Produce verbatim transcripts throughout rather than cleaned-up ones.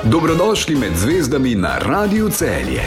Dobrodošli med zvezdami na Radiu Celje.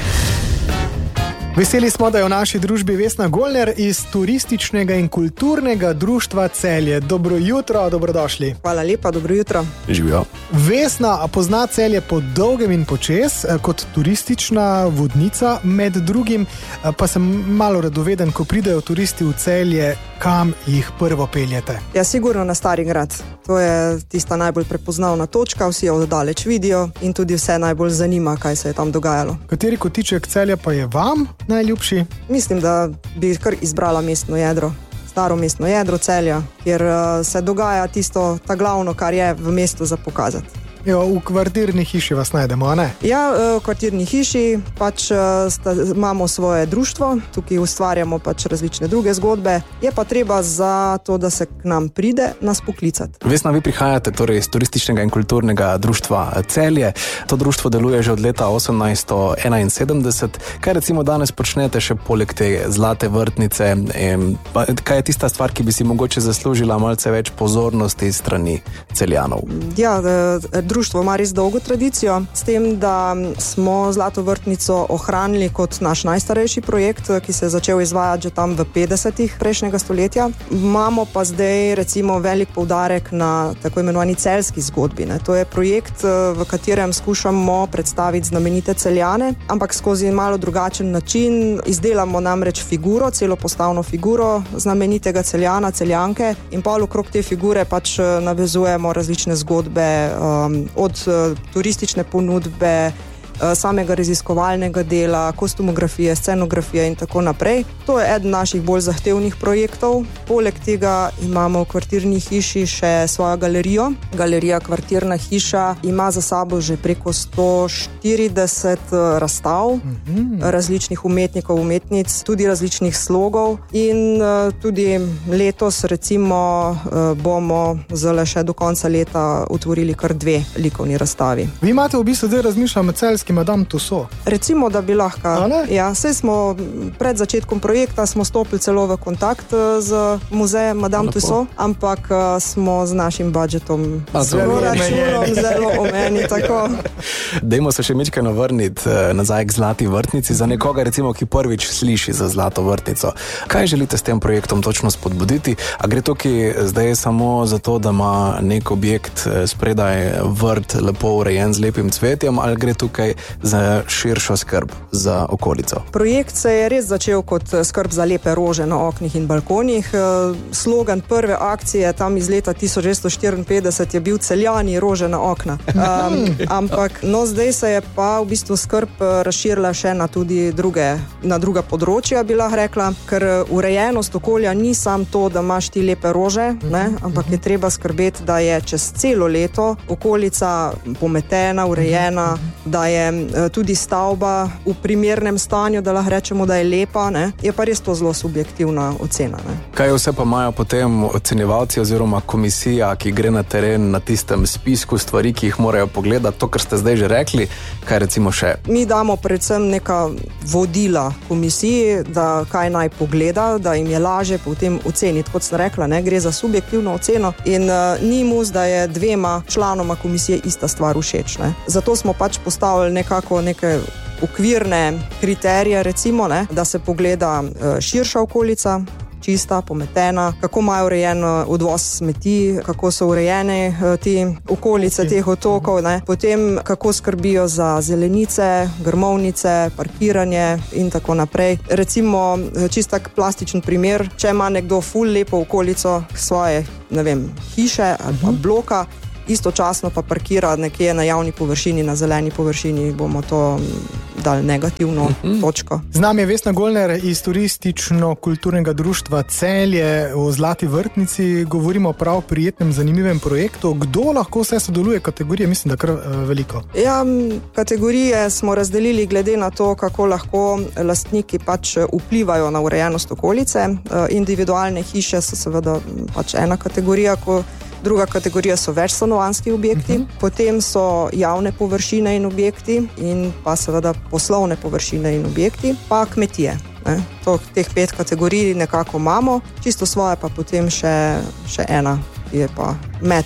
Veseli smo, da je v naši družbi Vesna Golner iz Turističnega in kulturnega društva Celje. Dobro jutro, dobrodošli. Hvala lepa, dobro jutro. Živijo. Vesna pozna Celje po dolgem in počes, kot turistična vodnica med drugim, pa sem malo radoveden, ko pridejo turisti v Celje, kam jih prvo peljete? Ja, sigurno na Stari grad. To je tista najbolj prepoznavna točka, vsi jo oddaleč vidijo in tudi vse najbolj zanima, kaj se je tam dogajalo. Kateri kotiček Celja pa je vam najljubši? Mislim, da bi kar izbrala mestno jedro. Staro mestno jedro Celja, kjer se dogaja tisto, ta glavno, kar je v mestu za pokazati. Jo, v kvartirni hiši vas najdemo, a ne? Ja, v kvartirni hiši pač sta, imamo svoje društvo, tukaj ustvarjamo pač različne druge zgodbe. Je pa treba za to, da se k nam pride, nas poklicati. Vesna, vi prihajate torej iz Turističnega in kulturnega društva Celje. To društvo deluje že od leta osemnajststo enainsedemdeset. Kaj recimo danes počnete še poleg te zlate vrtnice? Kaj je tista stvar, ki bi si mogoče zaslužila malce več pozornosti strani Celjanov? Ja, društvo ima res dolgo tradicijo, s tem, da smo Zlato vrtnico ohranili kot naš najstarejši projekt, ki se je začel izvajati že tam v petdesetih prejšnjega stoletja. Imamo pa zdaj recimo velik poudarek na tako imenovani celjski zgodbi. Ne. To je projekt, v katerem skušamo predstaviti znamenite Celjane, ampak skozi malo drugačen način. Izdelamo namreč figuro, celo postavno figuro znamenitega Celjana, Celjanke, in pol okrog te figure pač navezujemo različne zgodbe, um, od uh, turistične ponudbe, uh, samega raziskovalnega dela, kostumografije, scenografije in tako naprej. To je eden naših bolj zahtevnih projektov. Poleg tega imamo v kvartirni hiši še svojo galerijo. Galerija Kvartirna hiša ima za sabo že preko sto štirideset razstav, mm-hmm. različnih umetnikov, umetnic, tudi različnih slogov in uh, tudi letos recimo uh, bomo zale še do konca leta otvorili kar dve likovni razstavi. Vi imate v bistvu zdaj razmišljamo celjski Madame Tussauds. Recimo, da bi lahko. Ja, saj smo pred začetkom projekta smo stopili celo v kontakt z muzejem Madame Tussauds, ampak smo z našim budžetom zelo računom, zelo omeni, tako. Dajmo se še mečkaj navrniti nazaj k Zlati vrtnici, za nekoga recimo, ki prvič sliši za Zlato vrtnico. Kaj želite s tem projektom točno spodbuditi? A gre tukaj zdaj samo za to, da ima nek objekt spredaj vrt lepo urejen z lepim cvetjem, ali gre tukaj za širšo skrb za okolico? Projekt se je res začel kot skrb za lepe rože na oknih in balkonih. Slogan prve akcije tam iz leta tisoč devetsto štiriinpetdeset je bil Celjani, rože na okna. Um, ampak no, zdaj se je pa v bistvu skrb razširila še na tudi druge, na druga področja, bi lahko rekla, ker urejenost okolja ni sam to, da imaš ti lepe rože, ne, ampak je treba skrbeti, da je čez celo leto okolica pometena, urejena, da je tudi stavba v primernem stanju, da lahko rečemo, da je lepa, ne? Je pa res to zelo subjektivna ocena. Ne? Kaj vse pa imajo potem ocenjevalci oziroma komisija, ki gre na teren na tistem spisku stvari, ki jih morajo pogledati, to, kar ste zdaj že rekli, kaj recimo še? Mi damo predvsem neka vodila komisiji, da kaj naj pogleda, da jim je lažje potem oceniti, kot sem rekla, ne? Gre za subjektivno oceno in uh, ni mus, da je dvema članoma komisije ista stvar všeč. Ne? Zato smo pač postavili nekako neke okvirne kriterije, recimo, ne, da se pogleda širša okolica, čista, pometena, kako imajo urejen odvoz smeti, kako so urejene ti okolice teh otokov, ne, potem kako skrbijo za zelenice, grmovnice, parkiranje in tako naprej. Recimo, čist tak plastičen primer, če ima nekdo ful lepo okolico svoje, ne vem, hiše ali pa bloka, istočasno pa parkira nekje na javni površini, na zeleni površini, bomo to dali negativno mm-hmm. točko. Z nami je Vesna Golner iz Turistično-kulturnega društva Celje o Zlati vrtnici. Govorimo prav o prijetnem, zanimivem projektu. Kdo lahko vse sodeluje? Kategorije, mislim, da kar uh, veliko. Ja, kategorije smo razdelili glede na to, kako lahko lastniki pač vplivajo na urejenost okolice. Uh, individualne hiše so seveda pač ena kategorija, ko druga kategorija so večstanovanjski objekti, uh-huh. potem so javne površine in objekti in pa seveda poslovne površine in objekti, pa kmetije. Ne? To, teh pet kategorij nekako imamo, čisto svoje pa potem še, še ena, ki je pa metla.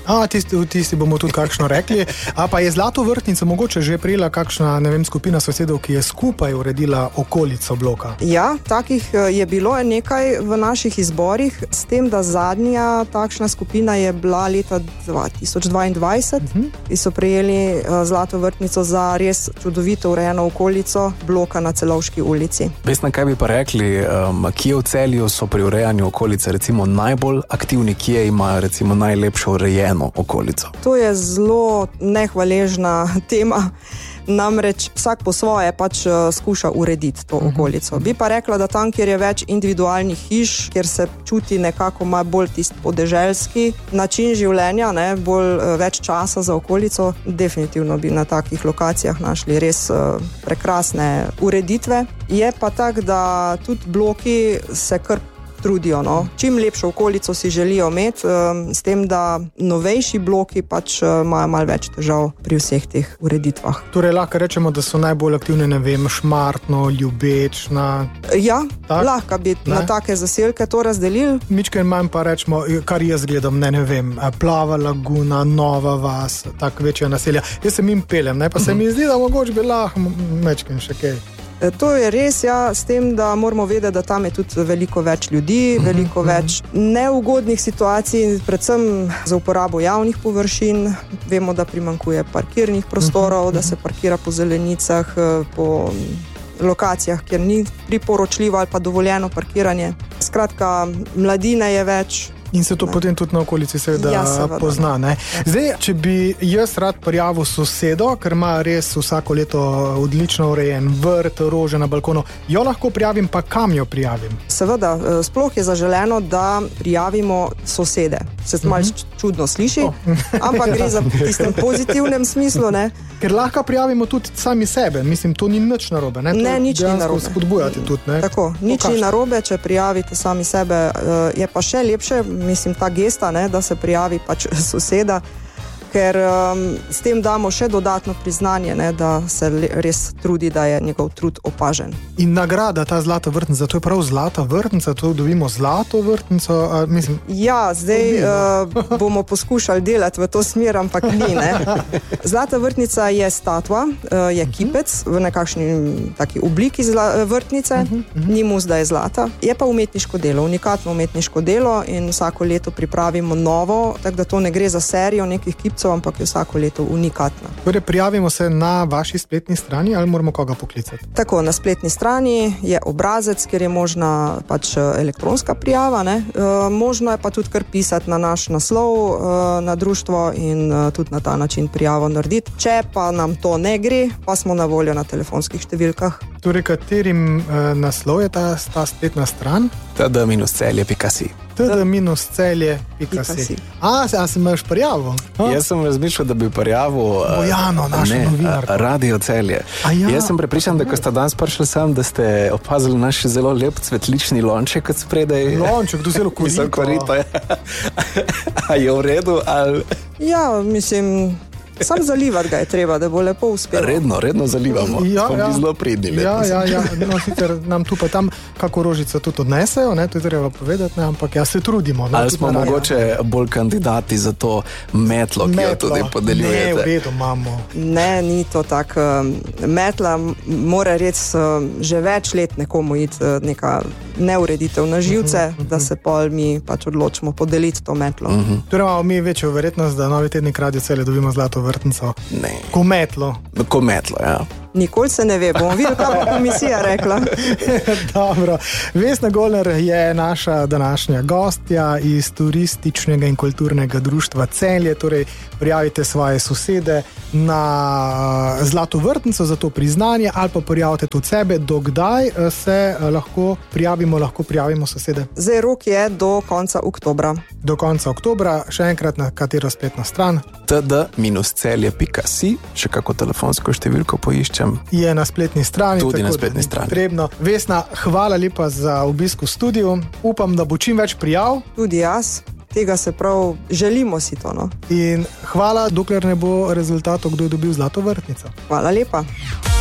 A, tisti, tisti bomo tudi kakšno rekli. A pa je Zlato vrtnico mogoče že prijela kakšna, ne vem, skupina sosedov, ki je skupaj uredila okolico bloka? Ja, takih je bilo nekaj v naših izborih, s tem, da zadnja takšna skupina je bila leta dva tisoč dvaindvajset, uh-huh. ki so prejeli Zlato vrtnico za res čudovito urejeno okolico bloka na Celovški ulici. Vesna, kaj bi pa rekli, um, kje v Celju so pri urejanju okolice recimo najbolj aktivni, kje imajo recimo najlepšo urejeno okolico? To je zelo nehvaležna tema. Namreč vsak po svoje pač uh, skuša urediti to okolico. Bi pa rekla, da tam, kjer je več individualnih hiš, kjer se čuti nekako malo bolj tisti podeželski način življenja, ne, bolj uh, več časa za okolico, definitivno bi na takih lokacijah našli res uh, prekrasne ureditve. Je pa tak, da tudi bloki se kar trudijo, no. Čim lepšo okolico si želijo imeti, um, s tem, da novejši bloki pač imajo uh, malo več težav pri vseh teh ureditvah. Torej lahko rečemo, da so najbolj aktivne, ne vem, Šmartno, Ljubečna. Ja, tak? Lahko bi ne? Na take zaselke to razdelili. Mičkaj manj pa rečemo, kar jaz gledam, ne, ne vem, Plava laguna, Nova vas, tak večja naselja. Jaz se jim pelem, ne, pa se mi zdi, da mogoče bi lahko mečkaj še kaj. To je res, ja, s tem, da moramo vedeti, da tam je tudi veliko več ljudi, veliko več neugodnih situacij, predvsem za uporabo javnih površin. Vemo, da primanjkuje parkirnih prostorov, da se parkira po zelenicah, po lokacijah, kjer ni priporočljivo ali pa dovoljeno parkiranje. Skratka, mladine je več. In se to ne. Potem tudi na okolici seveda ja, pozna. Ne? Zdaj, če bi jaz rad prijavil sosedo, ker ima res vsako leto odlično urejen vrt, rože na balkonu, jo lahko prijavim, pa kam jo prijavim? Seveda, sploh je zaželeno, da prijavimo sosede. Se malo uh-huh. čudno sliši, oh. ampak gre za tistem pozitivnem smislu, ne? Ker lahko prijavimo tudi sami sebe. Mislim, to ni nič narobe. Ne, ne nič ni narobe. Spodbujati tudi, ne? Tako, nič Pokaž. Ni narobe, če prijavite sami sebe. Je pa še lepše, mislim, ta gesta, ne, da se prijavi pač soseda, ker um, s tem damo še dodatno priznanje, ne, da se res trudi, da je njegov trud opažen. In nagrada, ta Zlata vrtnica, to je prav Zlata vrtnica, to dobimo Zlato vrtnico, a, mislim... Ja, zdaj uh, bomo poskušali delati v to smer, ampak ni, ne. Zlata vrtnica je statva, uh, je kipec v nekakšni taki obliki zla, vrtnice, uh-huh, uh-huh. ni mus, da je zlata. Je pa umetniško delo, unikatno umetniško delo in vsako leto pripravimo novo, tako da to ne gre za serijo nekih kipcev, ampak je vsako leto unikatna. Torej, prijavimo se na vaši spletni strani ali moramo koga poklicati? Tako, na spletni strani je obrazec, kjer je možna pač elektronska prijava, ne? E, možno je pa tudi kar pisati na naš naslov e, na društvo in e, tudi na ta način prijavo narediti. Če pa nam to ne gre, pa smo na voljo na telefonskih številkah. Torej, katerim e, naslov je ta, ta spletna stran? t d minus celje pika si t d minus celje pika si A, a se imaš prijavo? A? Jaz sem razmišljal, da bi prijavil Bojano, našo novinarko. Radio Celje. Ja? Jaz sem prepričan, da ko ste danes prišli sem, da ste opazili naš zelo lep cvetlični lonček kot spredaj. Lonček, to zelo korito. Mislim, korito, ja. A je v redu, ali... Ja, mislim... Sam zalivati ga je treba, da bo lepo uspelo. Redno, redno zalivamo. Ja, ja. Zelo pridni. Ja, ja, ja. No, sicer nam tu pa tam kako rožico tudi odnesejo, ne, to je treba povedati, ne, ampak ja, se trudimo. Ne, ali smo mogoče ja. bolj kandidati za to metlo, ki metlo. jo tudi podeljujete? Ne, v redu imamo. Ne, ni to tako. Metla mora res že več let nekomu iti neka neureditev na živce, uh-huh, uh-huh. da se pol mi pač odločimo podeliti to metlo. Uh-huh. Torej imamo mi večjo verjetnost, da Novi tednik Radio Celje dobimo Zlato vrtnico. Ne. Ko metlo. Ko metlo, ja. Nikoli se ne ve, bomo videli, kaj bo komisija rekla. Dobro. Vesna Golnar je naša današnja gostja iz Turističnega in kulturnega društva Celje. Torej, prijavite svoje sosede na Zlato vrtnico za to priznanje ali pa prijavite tudi sebe. Dokdaj se lahko prijavimo, lahko prijavimo sosede? Zdaj rok je do konca oktobra. Do konca oktobra. Še enkrat na katero spletno stran? t d minus celje pika si. Še kako telefonsko številko poiščem? Je na spletni strani. Tudi na spletni strani. Potrebno. Vesna, hvala lepa za obisk v studiu. Upam, da bo čim več prijav. Tudi jaz. Tega se prav želimo si to, no. In hvala, dokler ne bo rezultatov, kdo je dobil Zlato vrtnico. Hvala lepa.